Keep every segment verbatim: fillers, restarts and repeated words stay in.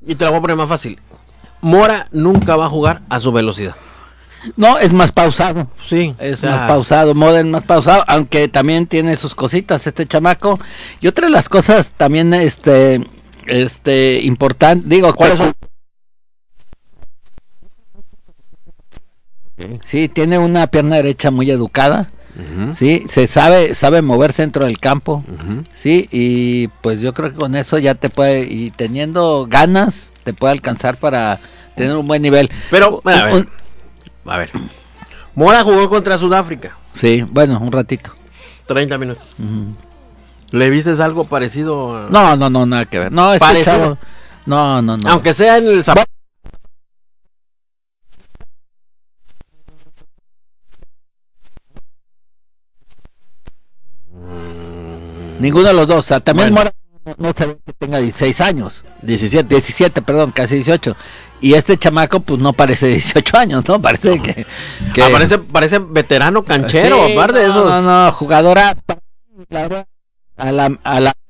Y te la voy a poner más fácil. Mora nunca va a jugar a su velocidad. No, es más pausado. Sí. Es o sea, más pausado, Moda es más pausado, aunque también tiene sus cositas este chamaco. Y otra de las cosas también, este, este, importante, digo, ¿cuáles son? Sí, tiene una pierna derecha muy educada. Uh-huh. Sí, se sabe, sabe moverse dentro del campo. Uh-huh. Sí, y pues yo creo que con eso ya te puede, y teniendo ganas, te puede alcanzar para tener un buen nivel. Pero, a ver, un, a ver. Mora jugó contra Sudáfrica. Sí, bueno, un ratito. treinta minutos. Uh-huh. ¿Le viste algo parecido? A... No, no, no, nada que ver. No, este ¿parecido? Chavo. No, no, no. Aunque sea en el zapato. Ninguno de los dos, o sea, también bueno. Mora no, no se ve que tenga dieciséis años. diecisiete. diecisiete, perdón, casi dieciocho. Y este chamaco, pues no parece dieciocho años, ¿no? Parece no. que... que... Ah, parece, parece veterano canchero, sí, aparte no, de esos... No, no, jugadora... A la, a la...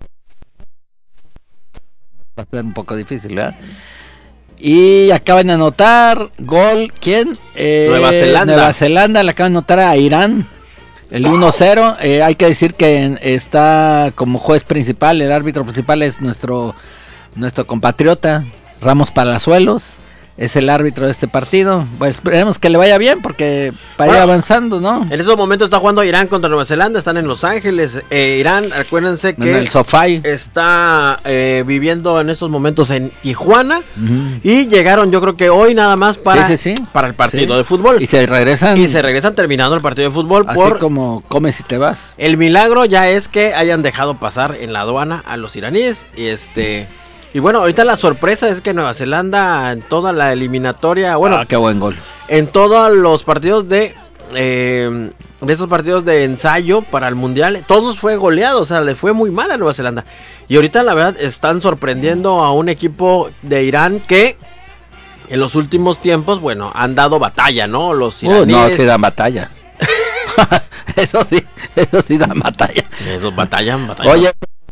Va a ser un poco difícil, ¿verdad? Y acaban de anotar gol, ¿quién? Eh, Nueva Zelanda. Nueva Zelanda, le acaban de anotar a Irán. El uno cero, eh, hay que decir que está como juez principal, el árbitro principal es nuestro nuestro compatriota Ramos Palazuelos, es el árbitro de este partido. Pues esperemos que le vaya bien porque para bueno, ir avanzando, ¿no? En estos momentos está jugando Irán contra Nueva Zelanda, están en Los Ángeles. Eh, Irán, acuérdense que en el Sofá está eh, viviendo en estos momentos en Tijuana uh-huh. y llegaron, yo creo que hoy nada más para, sí, sí, sí. para el partido sí. de fútbol. Y se regresan. Y se regresan terminando el partido de fútbol. Así por como comes y te vas. El milagro ya es que hayan dejado pasar en la aduana a los iraníes y este... Y bueno, ahorita la sorpresa es que Nueva Zelanda en toda la eliminatoria, bueno, ah, qué buen gol. En todos los partidos de, eh, de esos partidos de ensayo para el mundial, todos fue goleado, o sea, le fue muy mal a Nueva Zelanda. Y ahorita la verdad están sorprendiendo a un equipo de Irán que en los últimos tiempos, bueno, han dado batalla, ¿no? Los iraníes. Uh, no, sí dan batalla. Eso sí, eso sí dan batalla. Eso batallan, batallan. Oye.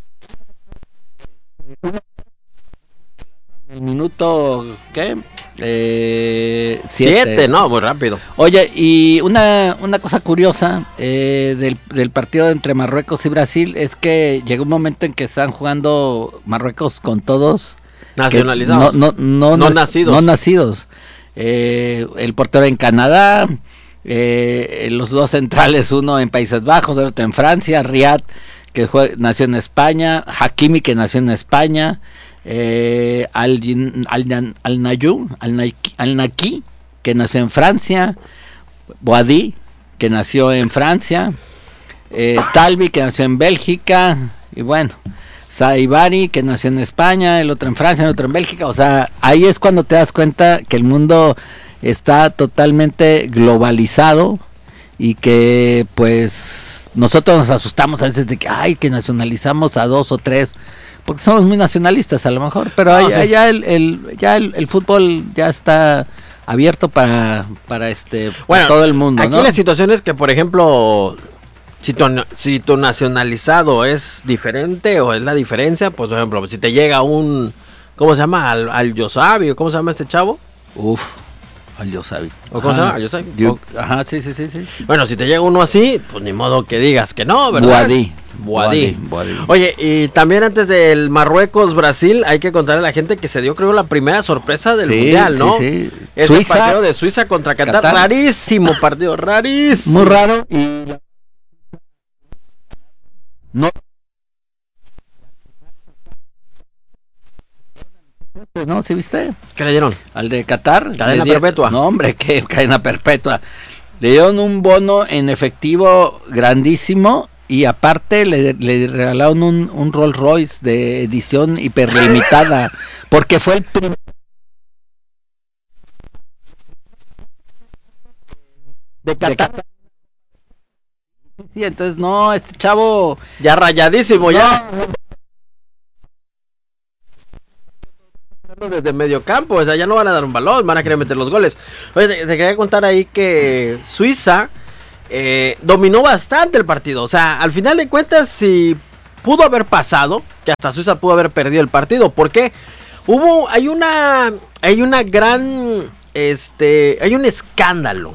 El minuto, ¿qué? Eh, siete. siete, no, muy rápido. Oye, y una, una cosa curiosa eh, del, del partido entre Marruecos y Brasil es que llegó un momento en que están jugando Marruecos con todos nacionalizados, no, no, no, no no nacidos. No nacidos. Eh, el portero en Canadá, eh, los dos centrales, uno en Países Bajos, el otro en Francia, Riyad, que juega, nació en España, Hakimi, que nació en España. Eh, al al al Nayu al al Naki que nació en Francia, Boadi que nació en Francia, eh, Talbi que nació en Bélgica y bueno, Saibari que nació en España, el otro en Francia, el otro en Bélgica. O sea, ahí es cuando te das cuenta que el mundo está totalmente globalizado y que pues nosotros nos asustamos a veces de que ay que nacionalizamos a dos o tres porque somos muy nacionalistas a lo mejor, pero no, allá, sí. allá el, el ya el, el fútbol ya está abierto para para este bueno, para todo el mundo, aquí ¿no? La situación es que, por ejemplo, si tu, si tu nacionalizado es diferente o es la diferencia, pues por ejemplo, si te llega un ¿cómo se llama? Al, al Yosabi, ¿cómo se llama este chavo? Uf, al Yosabi. ¿O cómo ajá. se llama? Al Yosabi. Yo, ajá, sí, sí, sí, sí. Bueno, si te llega uno así, pues ni modo que digas que no, ¿verdad? Boadi. Boadi. Oye, y también antes del Marruecos-Brasil, hay que contarle a la gente que se dio, creo, la primera sorpresa del sí, mundial, ¿no? Sí, sí. Es el partido de Suiza contra Qatar. Qatar. Rarísimo partido, rarísimo. Muy raro. Y no. No, ¿sí viste? ¿Qué le dieron? Al de Qatar. Cadena di... perpetua. No, hombre, qué cadena perpetua. Le dieron un bono en efectivo grandísimo. Y aparte le, le regalaron un, un Rolls Royce de edición hiperlimitada, porque fue el primer de Qatar. Sí, entonces no, este chavo ya rayadísimo, no, ya. Desde medio campo, o sea, ya no van a dar un balón, van a querer meter los goles. Oye, te, te quería contar ahí que Suiza Eh, dominó bastante el partido. O sea, al final de cuentas, si pudo haber pasado, que hasta Suiza pudo haber perdido el partido. ¿Por qué? Hubo, hay una, hay una gran, este, hay un escándalo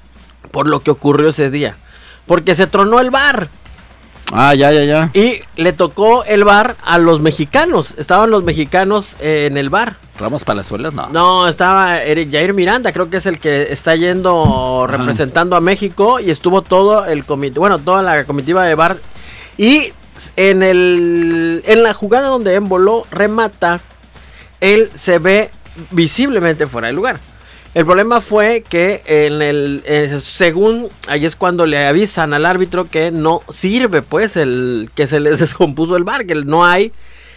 por lo que ocurrió ese día, porque se tronó el V A R. Ah, ya, ya, ya. Y le tocó el V A R a los mexicanos, estaban los mexicanos eh, en el V A R. Ramos Palazuelos, no. No, estaba Eric Jair Miranda, creo que es el que está yendo Ajá. representando a México, y estuvo todo el comité, bueno, toda la comitiva de V A R. Y en el en la jugada donde Embolo remata, él se ve visiblemente fuera de lugar. El problema fue que en el eh, según ahí es cuando le avisan al árbitro que no sirve, pues, el que se les descompuso el V A R, que no hay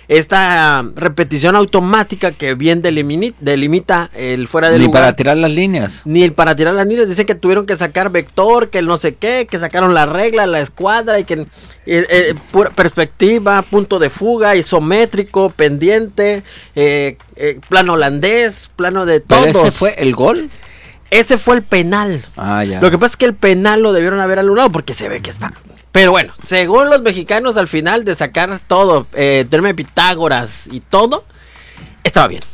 esta repetición automática que bien delimini, delimita el fuera de Ni lugar. para tirar las líneas. Ni para tirar las líneas. Dicen que tuvieron que sacar vector, que el no sé qué, que sacaron la regla, la escuadra, y que eh, eh, pura perspectiva, punto de fuga, isométrico, pendiente, eh, eh, plano holandés, plano de todos. ¿Pero ese fue el gol? Ese fue el penal. Ah, ya. Lo que pasa es que el penal lo debieron haber anulado porque se ve que está. Pero bueno, según los mexicanos, al final de sacar todo, eh, teorema de Pitágoras y todo, estaba bien.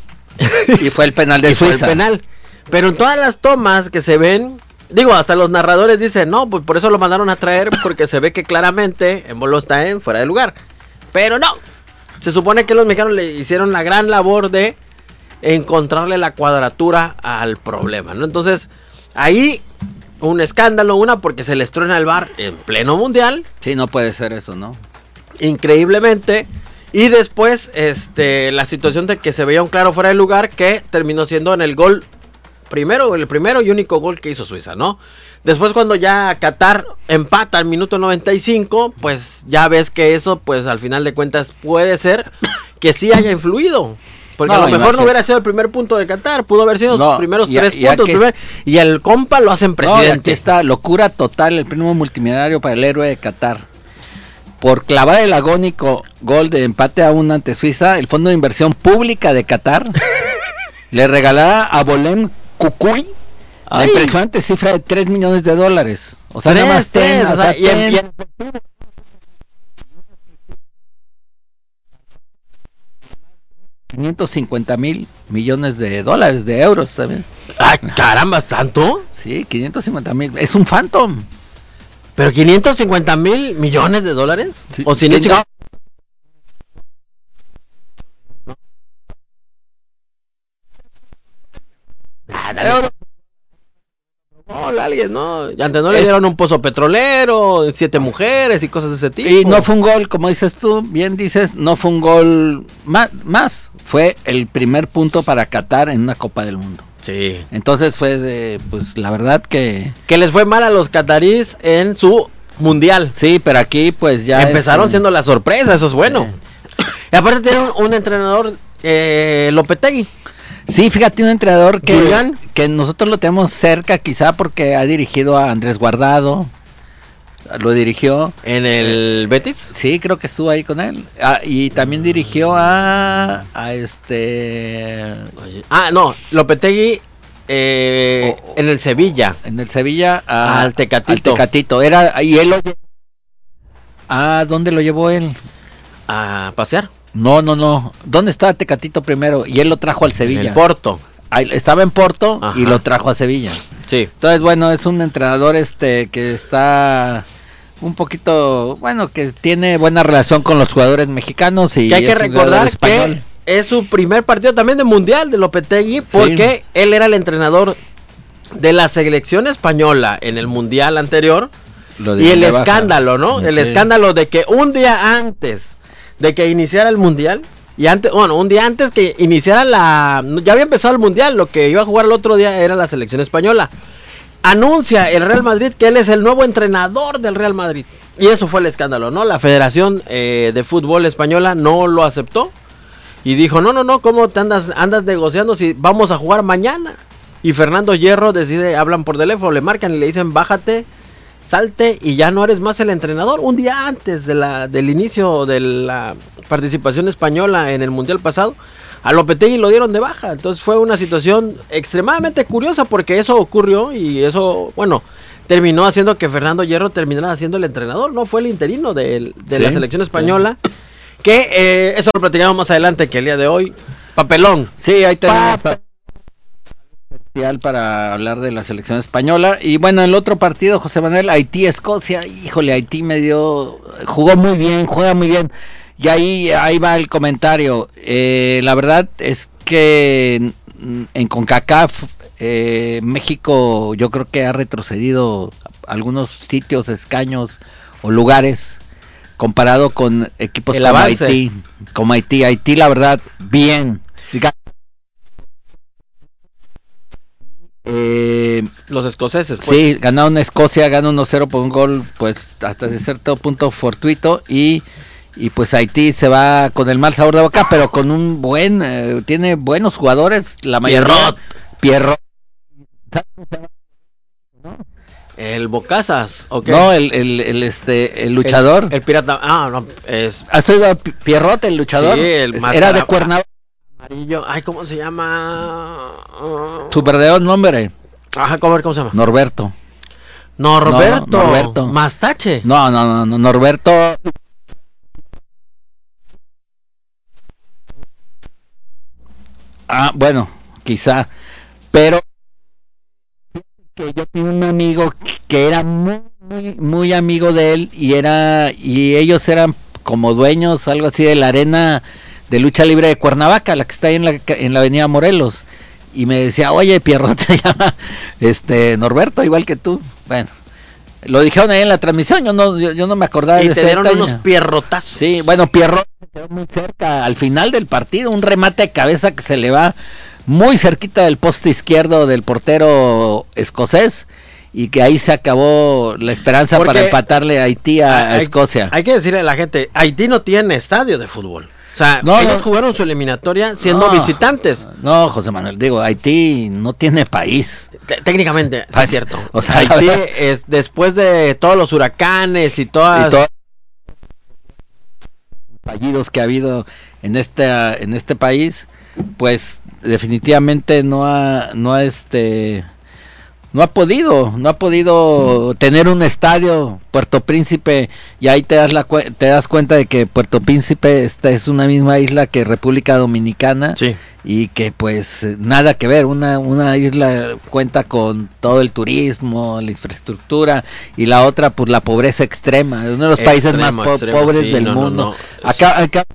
Y fue el penal de Y fue Suiza. el penal. Pero en todas las tomas que se ven, digo, hasta los narradores dicen, no, pues por eso lo mandaron a traer, porque se ve que claramente Embolo está en fuera de lugar. Pero no, se supone que los mexicanos le hicieron la gran labor de encontrarle la cuadratura al problema, ¿no? Entonces, ahí un escándalo, una porque se les truena el V A R en pleno mundial. Sí, no puede ser eso, ¿no? Increíblemente. Y después, este, la situación de que se veía un claro fuera de lugar, que terminó siendo en el gol primero, el primero y único gol que hizo Suiza, ¿no? Después, cuando ya Qatar empata al minuto noventa y cinco, pues ya ves que eso, pues al final de cuentas puede ser que sí haya influido. Porque No, a lo mejor imagínate. no hubiera sido el primer punto de Qatar, pudo haber sido No, sus primeros y a- tres y a puntos. que primer- y el compa lo hacen No, y presidente. aquí está, locura total, el premio multimillonario para el héroe de Qatar. Por clavar el agónico gol de empate a uno ante Suiza, el Fondo de Inversión Pública de Qatar le regalará a Bolem Cucuy la Ay. impresionante cifra de tres millones de dólares. O sea, Tres, nada más ten, tres, o o sea, sea, y en- ten. y en- quinientos cincuenta mil millones de dólares, de euros también. Ay, caramba, ¿tanto? Sí, quinientos cincuenta mil. Es un Phantom. ¿Pero quinientos cincuenta mil millones de dólares? Sí. ¿O cien No. Ah, dale. Hola, alguien, ¿no? Y antes no le dieron un pozo petrolero, siete mujeres y cosas de ese tipo. Y no fue un gol, como dices tú, bien dices, no fue un gol más, más. Fue el primer punto para Qatar en una Copa del Mundo. Sí. Entonces fue de, pues la verdad que Que les fue mal a los cataríes en su mundial. sí, pero aquí pues ya Empezaron es, siendo la sorpresa, eso es bueno. Y aparte tienen un, un entrenador, eh, Lopetegui. Sí, fíjate, un entrenador que, Julián. que nosotros lo tenemos cerca, quizá porque ha dirigido a Andrés Guardado, lo dirigió. En el Betis. Sí, creo que estuvo ahí con él. Ah, y también dirigió a, a este Ah, no, Lopetegui eh, O- en el Sevilla. en el Sevilla a- Al Tecatito. al Tecatito. Era y él lo lle- Ah, ¿dónde lo llevó él? A pasear. No, no, no. ¿Dónde estaba Tecatito primero? Y él lo trajo al Sevilla. En el Porto. Ahí- estaba en Porto Ajá. y lo trajo a Sevilla. Sí. Entonces, bueno, es un entrenador este que está un poquito, bueno, que tiene buena relación con los jugadores mexicanos y Que hay que es un jugador recordar español. que es su primer partido también de mundial de Lopetegui, porque él era el entrenador de la selección española en el mundial anterior. Lo Y el de baja. escándalo, ¿no? El Sí. escándalo de que un día antes de que iniciara el mundial, y antes, bueno, un día antes que iniciara la, ya había empezado el mundial, lo que iba a jugar el otro día era la selección española. Anuncia el Real Madrid que él es el nuevo entrenador del Real Madrid. Y eso fue el escándalo, ¿no? La Federación eh, de Fútbol Española no lo aceptó. Y dijo, no, no, no, ¿cómo te andas, andas negociando si vamos a jugar mañana? Y Fernando Hierro decide, hablan por teléfono, le marcan y le dicen, bájate, salte y ya no eres más el entrenador. Un día antes de la, del inicio de la participación española en el Mundial pasado, a Lopetegui lo dieron de baja. Entonces fue una situación extremadamente curiosa porque eso ocurrió y eso, bueno, terminó haciendo que Fernando Hierro terminara siendo el entrenador, ¿no? Fue el interino de, de Sí, la selección española. Que eh, eso lo platicamos más adelante, que el día de hoy Papelón. Sí, ahí tenemos especial para hablar de la selección española. Y bueno, el otro partido, José Manuel, Haití-Escocia. Híjole, Haití me dio, jugó muy bien, juega muy bien. Y ahí, ahí va el comentario. Eh, la verdad es que en, en CONCACAF, eh, México yo creo que ha retrocedido algunos sitios, escaños o lugares comparado con equipos el como avance. Haití. Como Haití, Haití la verdad, bien. Eh, Los escoceses, pues. Sí, ganaron Escocia, gana uno cero por un gol, pues hasta de cierto punto fortuito, y, y pues Haití se va con el mal sabor de boca, pero con un buen, eh, tiene buenos jugadores, la mayoría. Pierrot. Pierrot. El Bocazas, ¿ok? No, el, el, el, este, el luchador. El, el pirata, ah, no, es... ¿Has oído a Pierrot, el luchador? Sí, el Es, era de Cuernavaca. Amarillo, ay, ¿cómo se llama? Uh... Su verdadero nombre. Ajá, ¿cómo, ¿cómo se llama? Norberto. Norberto. No, Norberto. Mastache. No, no, no, no, Norberto. Ah, bueno, quizá. Pero que yo tenía un amigo que era muy, muy, muy amigo de él y era y ellos eran como dueños, algo así, de la arena de lucha libre de Cuernavaca, la que está ahí en la, en la avenida Morelos. Y me decía, oye, Pierrot se llama este Norberto, igual que tú. Bueno, lo dijeron ahí en la transmisión, yo no, yo, yo no me acordaba y de te ese dieron detalle. unos pierrotazos. Sí, bueno, Pierrot se quedó muy cerca al final del partido, un remate de cabeza que se le va muy cerquita del poste izquierdo del portero escocés, y que ahí se acabó la esperanza Porque para empatarle a Haití a, a hay, Escocia. Hay que decirle a la gente, Haití no tiene estadio de fútbol. O sea, no, ellos no, jugaron su eliminatoria siendo no, visitantes. No, José Manuel, digo, Haití no tiene país. T Técnicamente, sí es cierto. O sea, Haití es después de todos los huracanes y todas... Y to fallidos que ha habido en este, en este país, pues definitivamente no ha, no ha este... No ha podido, no ha podido tener un estadio Puerto Príncipe, y ahí te das la te das cuenta de que Puerto Príncipe esta es una misma isla que República Dominicana, sí. Y que pues nada que ver, una una isla cuenta con todo el turismo, la infraestructura, y la otra pues la pobreza extrema, uno de los países extremo, más po extremo, pobres sí, del no, mundo. No, no. Acá, acá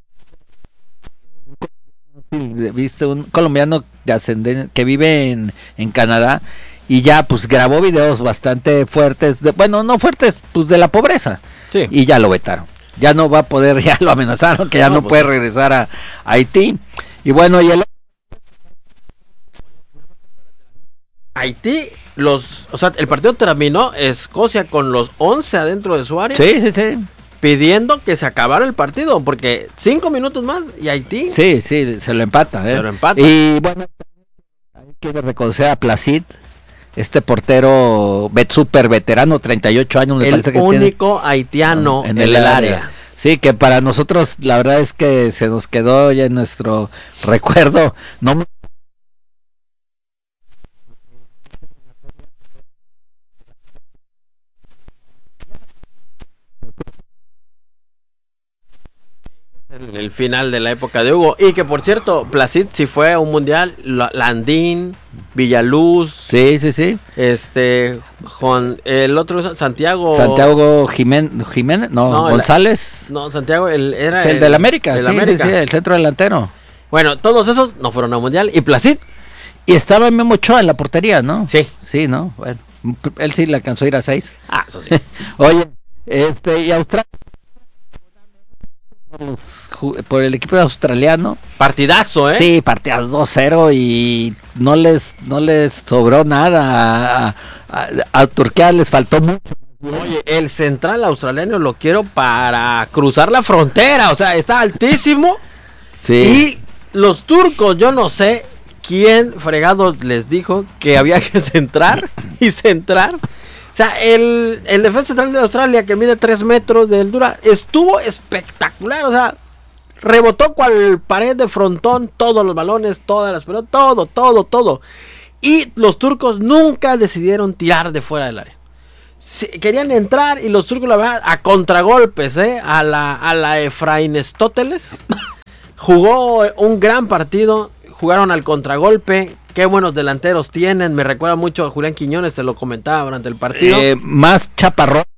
viste un colombiano de ascendencia que vive en en Canadá. Y ya pues grabó videos bastante fuertes, de, bueno, no fuertes, pues de la pobreza. Sí. Y ya lo vetaron. Ya no va a poder, ya lo amenazaron que ya no, no pues puede regresar a, a Haití. Y bueno, y el Haití, los, o sea, el partido terminó Escocia con los once adentro de su área. Sí, sí, sí. Pidiendo que se acabara el partido, porque cinco minutos más y Haití. Sí, sí, se lo empata, ¿eh? Se lo empata. Y bueno, hay que reconocer a Placid, este portero bet super veterano, treinta y ocho años, me el parece que único tiene, haitiano en el, el área. área. Sí, que para nosotros la verdad es que se nos quedó ya en nuestro recuerdo. No el, el final de la época de Hugo. Y que por cierto, Placid sí fue a un mundial, Landín, Villaluz. Sí, sí, sí. Este, Juan, el otro Santiago. Santiago Jiménez, Jiménez, no, no El, González. no, Santiago, el, era sí, el, el del América, el sí, América. Sí, sí, el centro delantero. Bueno, todos esos no fueron a mundial. Y Placid. Y estaba Memo Ochoa en la portería, ¿no? Sí. Sí, ¿no? Bueno, él sí le alcanzó a ir a seis. Ah, eso sí. Oye, este, y Australia. Por el equipo australiano. Partidazo, ¿eh? Sí, partidazo dos cero y no les no les sobró nada. A, a, a Turquía les faltó mucho. Oye, el central australiano lo quiero para cruzar la frontera, o sea, está altísimo. Sí. Y los turcos, yo no sé quién fregado les dijo que había que centrar y centrar. O sea, el, el defensa central de Australia, que mide tres metros de altura, estuvo espectacular. O sea, rebotó cual pared de frontón todos los balones, todas las pelotas, todo, todo, todo. Y los turcos nunca decidieron tirar de fuera del área. Sí, querían entrar y los turcos, la verdad, a contragolpes, ¿eh? A la, a la Efraín Estóteles. jugó un gran partido, jugaron al contragolpe. Qué buenos delanteros tienen, me recuerda mucho a Julián Quiñones, te lo comentaba durante el partido. Eh, más chaparrón